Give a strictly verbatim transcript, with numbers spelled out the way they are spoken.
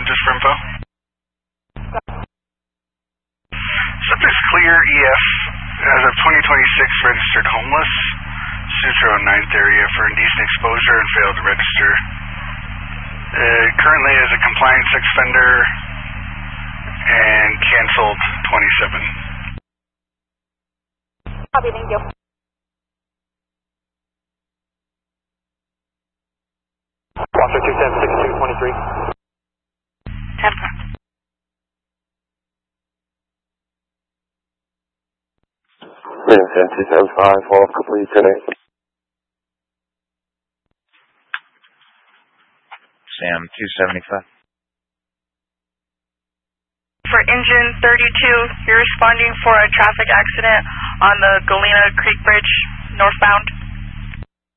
just for info. Subject's clear, E F, as of twenty twenty-six, registered homeless. Sutro ninth area for indecent exposure and failed to register. Uh, currently is a compliant sex offender and canceled twenty-seven. Copy, thank you. Foster two seven six two twenty-three. Tampa. Minimum two seven five, follow-up complete today. Sam two seventy-five. For engine thirty-two, you're responding for a traffic accident on the Galena Creek Bridge, northbound.